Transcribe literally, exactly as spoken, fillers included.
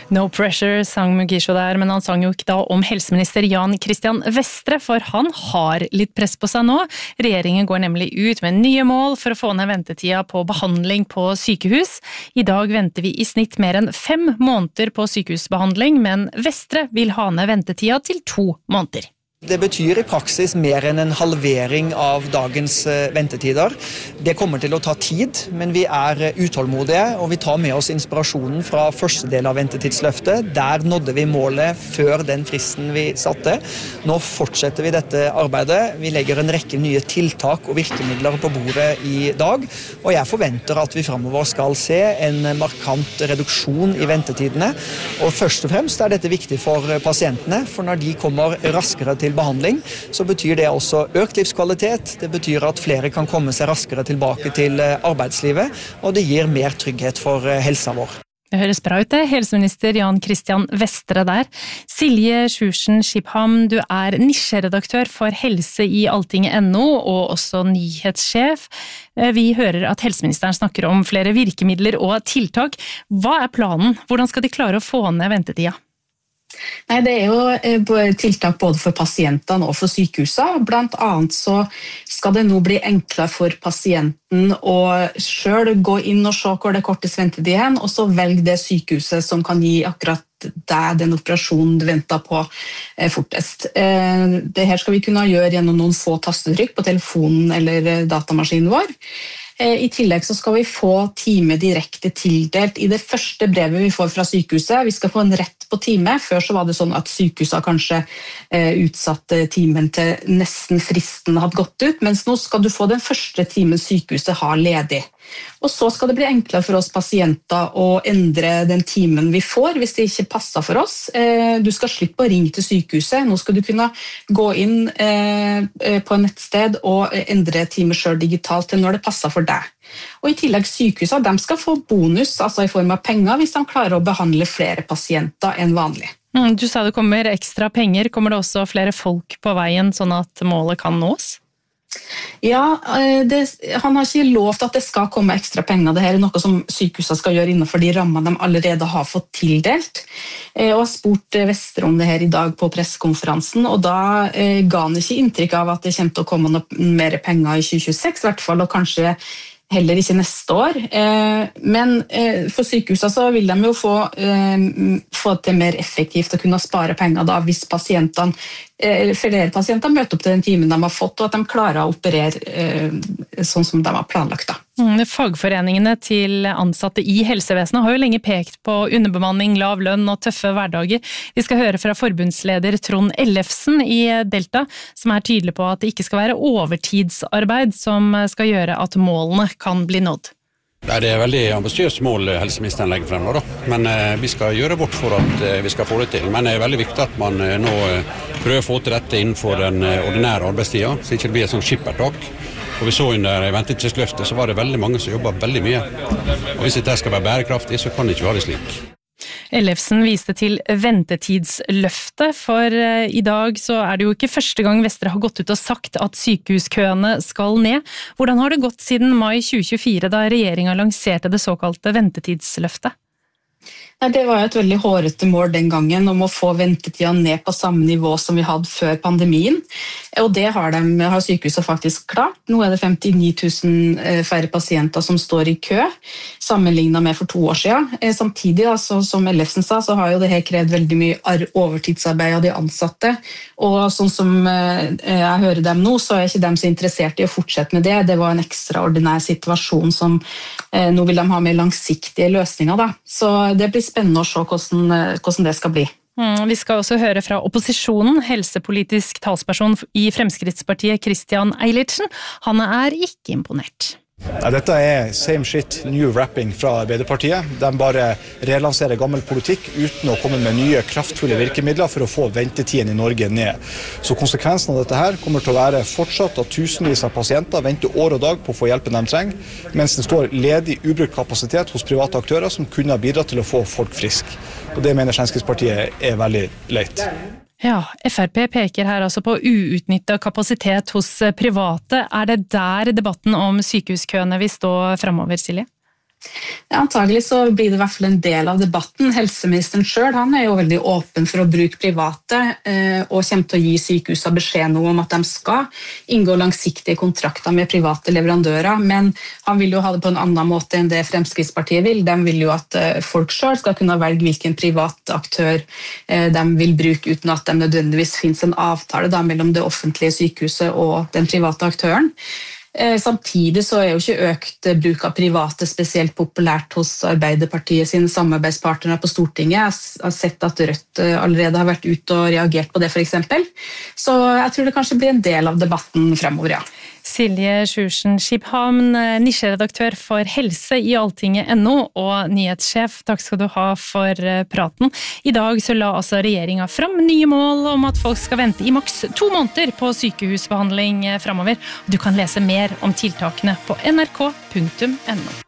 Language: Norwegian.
No pressure, sang Mugisho der, men han sang jo ikke da om helseminister Jan Christian Vestre, for han har litt press på seg nå. Regjeringen går nemlig ut med nye mål for å få ned ventetida på behandling på sykehus. I dag venter vi i snitt mer enn fem måneder på sykehusbehandling, men Vestre vil ha ned ventetida til to måneder. Det betyr i praksis mer enn en halvering av dagens ventetider. Det kommer til å ta tid, men vi er utålmodige, og vi tar med oss inspirasjonen fra første del av ventetidsløftet. Der nådde vi målet før den fristen vi satte. Nå fortsetter vi dette arbeidet. Vi legger en rekke nye tiltak og virkemidler på bordet i dag, og jeg forventer at vi fremover skal se en markant reduksjon i ventetidene. Og først og fremst er dette viktig for pasientene, for når de kommer raskere til behandling, så betyr det også økt livskvalitet. Det betyr at flere kan komme seg raskere tilbake til arbeidslivet, og det gir mer trygghet for helsa vår. Det høres bra ut det, helseminister Jan Christian Vestre der. Silje Sjursen Skipham, du er nisjeredaktør for Helse i Altinget punktum no, og også nyhetssjef. Vi hører at helseministeren snakker om flere virkemidler og tiltak. Hva er planen? Hvordan skal de klare å få ned ventetida? Nei, det er jo tiltak både for pasientene og for sykehusene. Blant annet så skal det nå bli enklere for pasienten å selv gå inn og se hvor det er kortest ventetid igjen, og så velge det sykehuset som kan gi akkurat deg den operasjonen du venter på fortest. Det her skal vi kunne gjøre gjennom noen få tastetrykk på telefonen eller datamaskinen vår. I tillegg så skal vi få time direkte tildelt i det første brevet vi får fra sykehuset. Vi skal få en rett på time. Før så var det sånn at sykehuset kanskje utsatte timen til nesten fristen hadde gått ut, mens nå skal du få den første timen sykehuset har ledig. Og så skal det bli enklere for oss pasienter å endre den timen vi får hvis det ikke passer for oss. Du skal slippe å ringe til sykehuset. Nå skal du kunne gå inn på en nettsted og endre time selv digitalt til når det passer for deg. Og i tillegg sykehusene, de skal få bonus, altså i form av penger, hvis de klarer å behandle flere pasienter enn vanlig. Du sa det kommer ekstra penger. Kommer det også flere folk på veien sånn at målet kan nås? Ja, det, han har ikke lovt at det skal komme ekstra penger. Dette er noe som sykehusene skal gjøre innenfor de rammene de allerede har fått tildelt. Og jeg har spurt Vestre om det her i dag på pressekonferansen, og da ga han ikke inntrykk av at det kommer til å komme noe mer penger i tjue tjueseks, i hvert fall, og kanskje heller ikke neste år. Men for sykehusene så vil de jo få, få det mer effektivt å kunne spare penger da, hvis pasientene, flere pasienter møter opp til den timen de har fått, og at de klarer å operere sånn som de har planlagt da. Fagforeningene til ansatte i helsevesenet har jo lenge pekt på underbemanning, lav lønn og tøffe hverdager. Vi skal høre fra forbundsleder Trond Ellefsen i Delta, som er tydelig på at det ikke skal være overtidsarbeid som skal gjøre at målene kan bli nådd. Det er veldig ambisiøst mål helseministeren legger frem nå, da. Men eh, vi skal gjøre vårt for at eh, vi skal få det til. Men det er veldig viktig at man eh, nå eh, prøver å få til dette innenfor den eh, ordinære arbeidstida, så ikke det blir et sånt skippertak. Og vi så under ventetidsløftet, så var det veldig mange som jobbet veldig mye. Og hvis dette skal være bærekraftig, så kan det ikke være slik. Ellefsen viste til ventetidsløftet, for i dag så er det jo ikke første gang Vestre har gått ut og sagt at sykehuskøene skal ned. Hvordan har det gått siden mai tjue tjuefire da regjeringen lanserte det såkalte ventetidsløftet? Det var jo et veldig hårete mål den gangen om å få ventetida ned på samme nivå som vi hadde før pandemien. Og det har, de, har sykehuset faktisk klart. Nå er det femtini tusen færre pasienter som står i kø, sammenlignet med for to år siden. Samtidig, altså, som Ellefsen sa, så har jo det her krevd veldig mye overtidsarbeid av de ansatte. Og sånn som jeg hører dem nå, så er ikke de så interessert i å fortsette med det. Det var en ekstraordinær situasjon som nå vil de ha mer langsiktige løsninger. Da. Så det blir spennende å se hvordan, hvordan det skal bli. Mm, vi skal også høre fra opposisjonen, helsepolitisk talsperson i Fremskrittspartiet Christian Eilertsen. Han er ikke imponert. Ja, dette er same shit, new rapping fra Arbeiderpartiet. De bare relanserer gammel politikk uten å komme med nye kraftfulle virkemidler for å få ventetiden i Norge ned. Så konsekvensen av dette her kommer til å være fortsatt at tusenvis av pasienter venter år og dag på å få hjelpen de trenger, mens det står ledig ubrukt kapasitet hos private aktører som kunne ha bidratt til å få folk frisk. Og det mener Fremskrittspartiet er veldig leit. Ja, Frp peker her altså på uutnyttet kapasitet hos private. Er det der debatten om sykehuskøene vil stå fremover, Silje? Ja, antagelig så blir det I hvert fall en del av debatten. Helseministeren selv, han er jo veldig åpen for å bruke private, eh, og kommer til å gi sykehusene beskjed nå om at de skal inngå langsiktige kontrakter med private leverandører, men han vil jo ha det på en annen måte enn det Fremskrittspartiet vil. De vil jo at eh, folk selv skal kunne velge hvilken privat aktør eh, de vil bruke, uten at det nødvendigvis finnes en avtale da, mellom det offentlige sykehuset og den private aktøren. Samtidig så er jo ikke økt bruk av private spesielt populært hos Arbeiderpartiet sine samarbeidspartnere på Stortinget. Jeg har sett at Rødt allerede har vært ute og reagert på det for eksempel. Så jeg tror det kanskje blir en del av debatten fremover, ja. Silje Sjursen Skibhamn, nisjeredaktør for Helse I Altinget punktum no og nyhetssjef, takk skal du ha for praten. I dag så la altså regjeringen fram nye mål om at folk skal vente I maks to måneder på sykehusbehandling fremover. Du kan lese mer om tiltakene på N R K punktum N O.